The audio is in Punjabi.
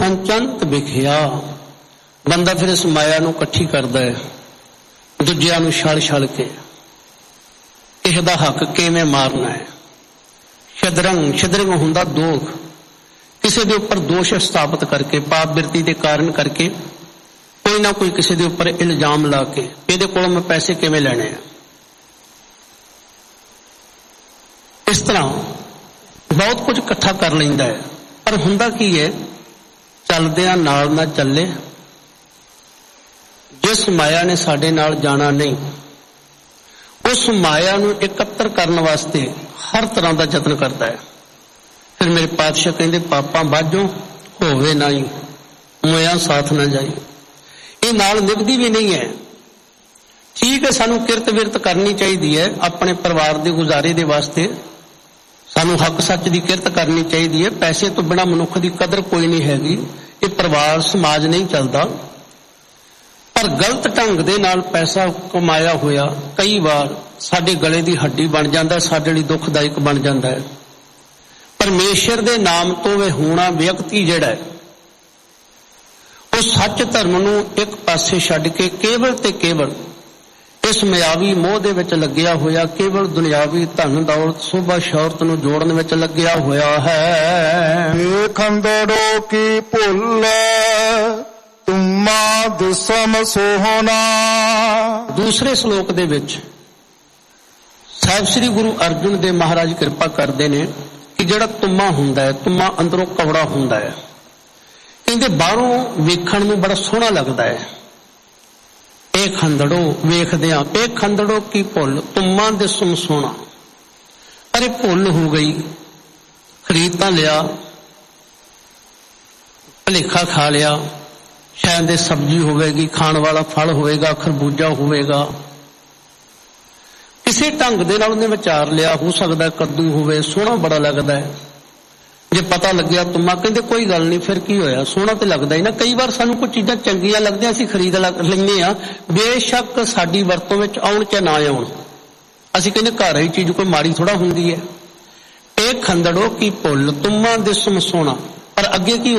ਅਚੰਤ ਵਿਖਿਆ। ਬੰਦਾ ਫਿਰ ਇਸ ਮਾਇਆ ਨੂੰ ਇਕੱਠੀ ਕਰਦਾ ਹੈ, ਦੂਜਿਆਂ ਨੂੰ ਛਲ ਛਲ ਕੇ ਕਿਸੇ ਦਾ ਹੱਕ ਕਿਵੇਂ ਮਾਰਨਾ ਹੈ। ਛਦਰੰਗ ਹੁੰਦਾ ਦੋਖ, ਕਿਸੇ ਦੇ ਉੱਪਰ ਦੋਸ਼ ਸਥਾਪਿਤ ਕਰਕੇ, ਪਾਪ ਬਿਰਤੀ ਦੇ ਕਾਰਨ ਕਰਕੇ ਕੋਈ ਨਾ ਕੋਈ ਕਿਸੇ ਦੇ ਉੱਪਰ ਇਲਜ਼ਾਮ ਲਾ ਕੇ ਇਹਦੇ ਕੋਲੋਂ ਮੈਂ ਪੈਸੇ ਕਿਵੇਂ ਲੈਣੇ ਆ। ਇਸ ਤਰ੍ਹਾਂ ਬਹੁਤ ਕੁਝ ਇਕੱਠਾ ਕਰ ਲੈਂਦਾ ਹੈ, ਪਰ ਹੁੰਦਾ ਕੀ ਹੈ, ਚੱਲਦਿਆਂ ਨਾਲ ਨਾ ਚੱਲੇ। ਜਿਸ ਮਾਇਆ ਨੇ ਸਾਡੇ ਨਾਲ ਜਾਣਾ ਨਹੀਂ, ਉਸ ਮਾਇਆ ਨੂੰ ਇਕੱਤਰ ਕਰਨ ਵਾਸਤੇ ਹਰ ਤਰ੍ਹਾਂ ਦਾ ਯਤਨ ਕਰਦਾ ਹੈ। ਫਿਰ ਮੇਰੇ ਪਾਤਸ਼ਾਹ ਕਹਿੰਦੇ, ਪਾਪਾਂ ਬਾਝੋਂ ਹੋਵੇ ਨਾ ਹੀ, ਮੋਇਆ ਸਾਥ ਨਾ ਜਾਈ। ਇਹ ਨਾਲ ਨਿਭਦੀ ਵੀ ਨਹੀਂ ਹੈ। ਠੀਕ ਹੈ, ਸਾਨੂੰ ਕਿਰਤ ਵਿਰਤ ਕਰਨੀ ਚਾਹੀਦੀ ਹੈ, ਆਪਣੇ ਪਰਿਵਾਰ ਦੇ ਗੁਜ਼ਾਰੇ ਦੇ ਵਾਸਤੇ ਸਾਨੂੰ ਹੱਕ ਸੱਚ ਦੀ ਕਿਰਤ ਕਰਨੀ ਚਾਹੀਦੀ ਹੈ। ਪੈਸੇ ਤੋਂ ਬਿਨਾਂ ਮਨੁੱਖ ਦੀ ਕਦਰ ਕੋਈ ਨਹੀਂ ਹੈਗੀ। ਇਹ ਪਰਿਵਾਰ ਸਮਾਜ ਨਹੀਂ ਚੱਲਦਾ। ਪਰ ਗਲਤ ਢੰਗ ਦੇ ਨਾਲ ਪੈਸਾ ਕਮਾਇਆ ਹੋਇਆ ਕਈ ਵਾਰ ਸਾਡੇ ਗਲੇ ਦੀ ਹੱਡੀ ਬਣ ਜਾਂਦਾ, ਸਾਡੇ ਲਈ ਦੁਖਦਾਇਕ ਬਣ ਜਾਂਦਾ ਹੈ। ਪਰਮੇਸ਼ਰ ਦੇ ਨਾਮ ਤੋਂ ਵਿਹੂਣਾ ਵਿਅਕਤੀ ਜਿਹੜਾ ਹੈ, ਉਹ ਸੱਚ ਧਰਮ ਨੂੰ ਇੱਕ ਪਾਸੇ ਛੱਡ ਕੇ ਕੇਵਲ ਤੇ ਕੇਵਲ ਇਸ ਮਾਇਆਵੀ ਮੋਹ ਦੇ ਵਿੱਚ ਲੱਗਿਆ ਹੋਇਆ, ਕੇਵਲ ਦੁਨਿਆਵੀ ਧਨ ਦੌਲਤ ਸੋਭਾ ਸ਼ੌਹਰਤ ਨੂੰ ਜੋੜਨ ਵਿੱਚ ਲੱਗਿਆ ਹੋਇਆ ਹੈ। ਇਹ ਖੰਡੜੋ ਕੀ ਭੁੱਲ ਤੁਮਾ ਦਿਸਮ ਸੋਹਣਾ। ਦੂਸਰੇ ਸ਼ਲੋਕ ਦੇ ਵਿੱਚ ਸਾਹਿਬ ਸ੍ਰੀ ਗੁਰੂ ਅਰਜਨ ਦੇਵ ਮਹਾਰਾਜ ਕਿਰਪਾ ਕਰਦੇ ਨੇ ਕਿ ਜਿਹੜਾ ਤੁਮਾ ਹੁੰਦਾ ਹੈ, ਤੁਮਾ ਅੰਦਰੋਂ ਕੌੜਾ ਹੁੰਦਾ ਹੈ। ਕਹਿੰਦੇ ਬਾਹਰੋਂ ਵੇਖਣ ਨੂੰ ਬੜਾ ਸੋਹਣਾ ਲੱਗਦਾ ਹੈ। ਇਹ ਖੰਡੜੋ ਵੇਖਦੇ ਆ, ਇਹ ਖੰਡੜੋ ਕੀ ਭੁੱਲ ਤੁਮਾ ਦਿਸਮ ਸੋਹਣਾ। ਪਰ ਇਹ ਭੁੱਲ ਹੋ ਗਈ, ਖਰੀਦ ਤਾਂ ਲਿਆ, ਭੁਲੇਖਾ ਖਾ ਲਿਆ, ਸ਼ਾਇਦ ਇਹ ਸਬਜ਼ੀ ਹੋਵੇਗੀ, ਖਾਣ ਵਾਲਾ ਫਲ ਹੋਵੇਗਾ, ਖਰਬੂਜਾ ਹੋਵੇਗਾ, ਕਿਸੇ ਢੰਗ ਦੇ ਨਾਲ ਉਹਨੇ ਵਿਚਾਰ ਲਿਆ, ਹੋ ਸਕਦਾ ਕੱਦੂ ਹੋਵੇ, ਸੋਹਣਾ ਬੜਾ ਲੱਗਦਾ ਹੈ। ਜੇ ਪਤਾ ਲੱਗਿਆ ਤੁਮਾ, ਕਹਿੰਦੇ ਕੋਈ ਗੱਲ ਨਹੀਂ, ਫਿਰ ਕੀ ਹੋਇਆ, ਸੋਹਣਾ ਤੇ ਲੱਗਦਾ ਹੀ ਨਾ। ਕਈ ਵਾਰ ਸਾਨੂੰ ਕੋਈ ਚੀਜ਼ਾਂ ਚੰਗੀਆਂ ਲੱਗਦੀਆਂ, ਅਸੀਂ ਖਰੀਦ ਲੈਂਦੇ ਹਾਂ, ਬੇਸ਼ੱਕ ਸਾਡੀ ਵਰਤੋਂ ਵਿੱਚ ਆਉਣ ਜਾਂ ਨਾ ਆਉਣ। ਅਸੀਂ ਕਹਿੰਦੇ ਘਰ ਵਾਲੀ ਚੀਜ਼ ਕੋਈ ਮਾੜੀ ਥੋੜਾ ਹੁੰਦੀ ਹੈ। ਇਹ ਖੰਡੜੋ ਕੀ ਭੁੱਲ ਤੁਮਾ ਦਿਸਮ ਸੋਹਣਾ। ਪਰ ਅੱਗੇ ਕੀ